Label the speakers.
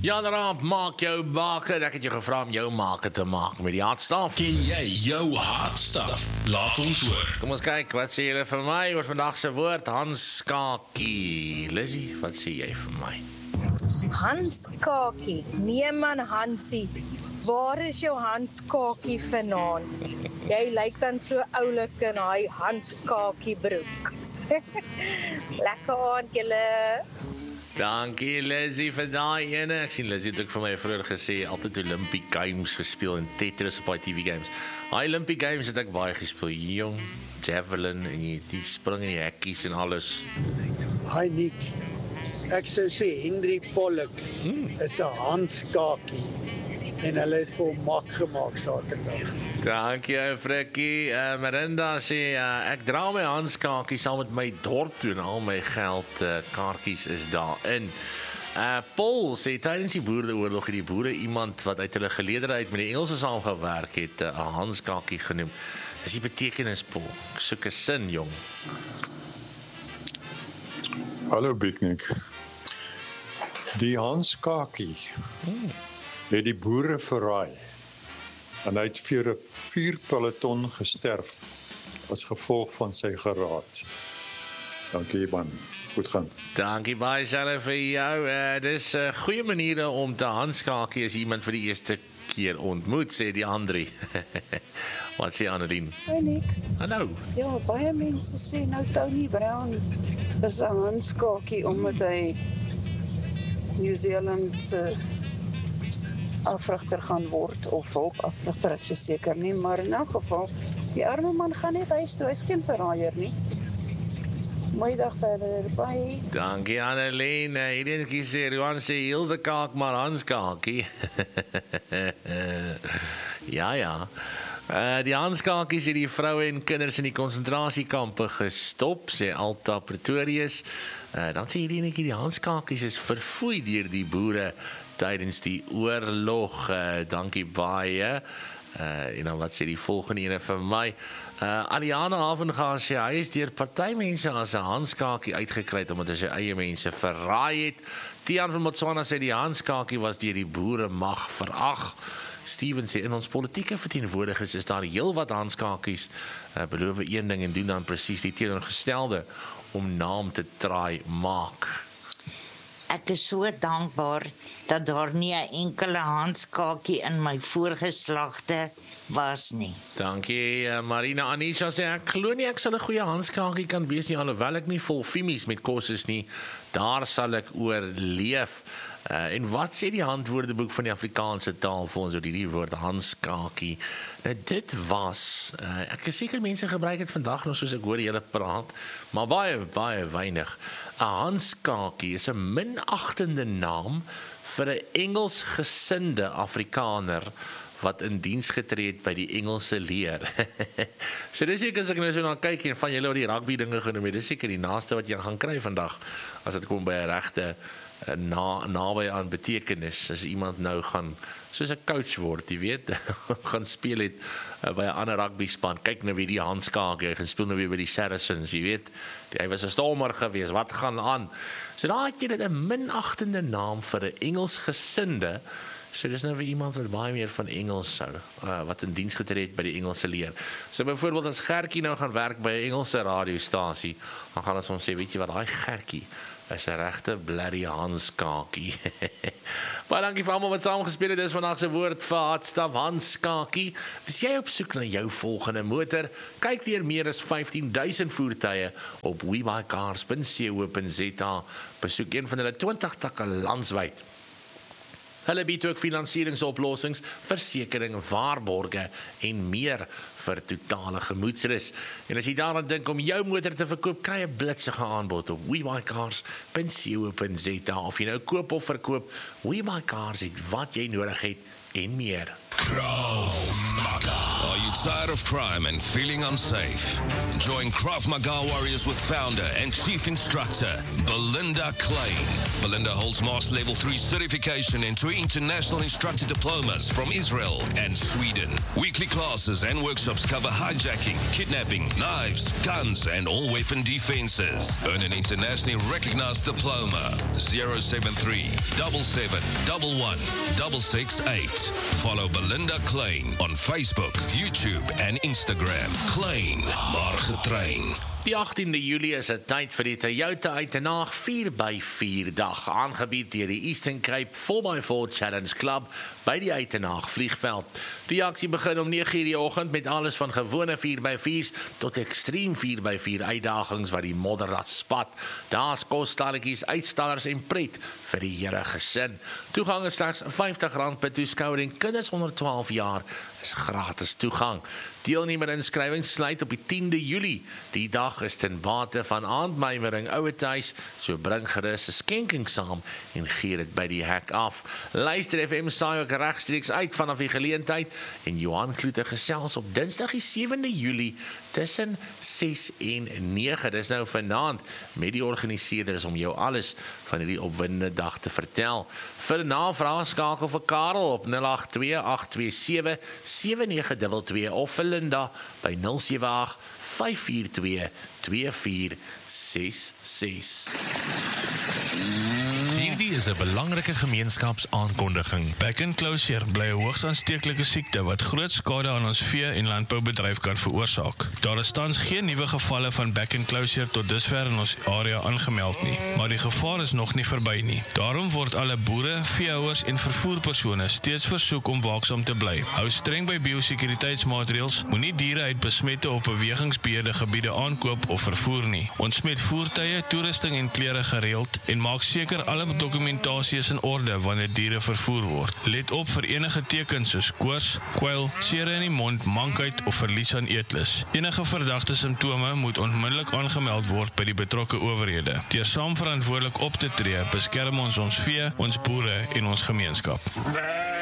Speaker 1: Ja, daarop maak jou baken. Ek het jou gevra om jou maken te maak met die hardstaf.
Speaker 2: Ken jy jou hardstaf? Laat ons hoor.
Speaker 1: Kom ons kyk, wat sê julle vir my oor vandag se woord Hanskakie? Lizzie, wat sê jy vir my?
Speaker 3: Hanskakie, nee man Hansie, waar is jou Hanskakie vanaand? Jy lyk dan so oulik in hy Hanskakie broek. Lekker aand julle.
Speaker 1: Dankie Lizzie vir daai ene. Ek sien Lizzie het ook vir my vroeër gesê, altyd Olympic Games gespeel en Tetris op die TV Games. Hy Olympic Games het ek baie gespeel, jong, javelin en die spring in die hekkies en alles.
Speaker 4: Hi Nick, ek sou sê Henry Pollock is 'n Hanskakie en hulle het vir hom mak gemaak Saterdag.
Speaker 1: Dankie Frikkie. Miranda sê, ek dra my Hanskakie saam met my dorp toe en al my geld kaartjies is daarin. Paul sê, tydens die boereoorlog het die boere iemand wat uit hulle geleedere uit met die Engelse saamgewerk het, 'n Hanskakie genoem. Dis die betekenis, Paul. Ek soek 'n sin, jong.
Speaker 5: Hallo Piknik. Die Hanskakie het die boere verraai en hy het vir 'n 4 peloton gesterf as gevolg van sy geraad. Dankie man, goed gaan.
Speaker 1: Dankie baie Shelle vir jou. Dis 'n goeie maniere om te Hanskakie as iemand vir die eerste keer ontmoet, sê die Andri. Wat sê Annelien?
Speaker 6: Hi Nick.
Speaker 1: Hallo.
Speaker 6: Ja, baie mense sê nou Tony Brown is 'n Hanskakie omdat hy New Zealand se afrigter gaan word of hulpafrigter, ek is seker nie, maar in elk geval, die arme man gaan net huis toe, hy is geen verraaier nie. Mooi dag verder, bye.
Speaker 1: Dankie Annelien. Hierdie kies sê, Johan sê, Hilde Kaak maar Hanskakie. Ja. Die Hanskakies het die vroue en kinders in die konsentrasiekampe gestop, sê Alta Pretorius. Dan sê hierdie enetjie, die Hanskakies is verfoei deur die boere tydens die oorlog. Dankie baie. En dan wat sê die volgende ene vir my? Ariane Havengaan sê, hy is deur partymense as 'n Hanskakie uitgekry omdat hy sy eie mense verraai het. Tiaan van Botswana sê die Hanskakie was deur die boere mag verag. Steven sê, in ons politieke verteenwoordigers is daar heel wat Hanskakies, beloof een ding en doen dan presies die teenoorgestelde om naam te traai maak.
Speaker 7: Ek is so dankbaar dat daar nie 'n enkele Hanskakie in my voorgeslagte was nie.
Speaker 1: Dankie Marina. Anisha sê, ek glo nie ek sal 'n goeie Hanskakie kan wees nie, alhoewel ek nie vol fimies met kos is nie. Daar sal ek oorleef. En wat sê die handwoordeboek van die Afrikaanse taal vir ons oor die woord Hanskakie? Nou dit was, ek is seker mense gebruik het vandag nog soos ek hoor julle praat, maar baie weinig. 'n Hanskakie is 'n minagtende naam vir 'n Engelsgesinde Afrikaner wat in diens getree het by die Engelse leer. So dis seker as ek nou so na kyk en van julle oor die rugby dinge genoem het, dis seker die naaste wat jy gaan kry vandag as dit kom by 'n regte naby aan betekenis, as iemand nou gaan soos 'n coach word, jy weet, gaan speel het by 'n ander rugby span, kyk nou wie die Hanskakie, hy gaan speel nou weer by die Saracens, jy weet, hy was 'n stormer gewees, wat gaan aan? So daar het jy dit 'n minagtende naam vir 'n Engelsgesinde, so dis nou vir iemand wat baie meer van Engels sou, wat in diens getree het by die Engelse leer. So byvoorbeeld as Gertjie nou gaan werk by 'n Engelse radiostasie, dan gaan ons hom sê, weet jy wat, daai Gertjie is 'n regte bloody Hanskakie. Baie dankie vir almal wat saamgespeel het. Dis vandag se woord vir hardstaf Hanskakie. Is jy op soek na jou volgende motor? Kyk deur meer as 15,000 voertuie op webuycars.co.za. Besoek een van hulle 20 takke landwyd. Hulle bied ook finansieringsoplossings, versekering, waarborge en meer vir totale gemoedsrus. En as jy daaraan dink om jou motor te verkoop, kry 'n blitsige aanbod op webuycars.co.za. Of jy nou koop of verkoop, WeBuyCars het wat jy nodig het en meer.
Speaker 2: Krav Maga. Are you tired of crime and feeling unsafe? Join Krav Maga Warriors with founder and chief instructor Belinda Klein. Belinda holds Master Level 3 certification and 2 international instructor diplomas from Israel and Sweden. Weekly classes and workshops Workshops cover hijacking, kidnapping, knives, guns, and all weapon defenses. Earn an internationally recognized diploma. 073 77 11 668. Follow Belinda Klein on Facebook, YouTube, and Instagram. Klein, maar getrain.
Speaker 1: Die 18de Julie is 'n tyd vir die Toyota Uitenaag 4x4 dag, aangebied deur die Eastern Cape 4x4 Challenge Club by die Uitenaag vliegveld. Die aksie begin om 9:00 die oggend met alles van gewone 4x4's tot ekstreem 4x4 uitdagings wat die modderrad spat. Daar's kosstalletjies, uitstallers en pret vir die hele gesin. Toegang is slegs R50 per toeskouer en kinders onder 12 jaar is gratis toegang. Deelnemer-inskrywing sluit op die 10de Julie. Die dag is ten bate van Aandmeiwering Ouetuis, so bring gerus 'n skenking saam en gee dit by die hek af. Luister FM saai ook regstreeks uit vanaf die geleentheid en Johan Kloete gesels op Dinsdag die 7de Julie tussen 6 en 9. Dis nou vanaand met die organiseerders om jou alles van hierdie opwindende dag te vertel. Vir navraag skakel vir Karel op 082-827-7922 of vir Linda by 078-542-2466.
Speaker 8: Hierdie is 'n belangrike gemeenskapsaankondiging.
Speaker 9: Back and closure bly 'n hoogs aansteeklike siekte wat groot skade aan ons vee- en landboubedryf kan veroorsaak. Daar is tans geen nuwe gevalle van back and closure tot dusver in ons area aangemeld nie, maar die gevaar is nog nie verby nie. Daarom word alle boere, veehouers en vervoerpersone steeds versoek om waaksaam te bly. Hou streng by biosekuriteitsmaatreëls, moenie diere uit besmette of bewegingsbeheerde gebiede aankoop of vervoer nie. Ontsmet voertuie, toerusting en klere gereeld en maak seker alle dokumentasie is in orde wanneer diere vervoer word. Let op vir enige tekens soos koors, kwyl, sere in die mond, mankheid of verlies aan eetlus. Enige verdagte simptome moet onmiddellik aangemeld word by die betrokke owerhede. Deur saam verantwoordelik op te tree, beskerm ons vee, ons boere en ons gemeenskap.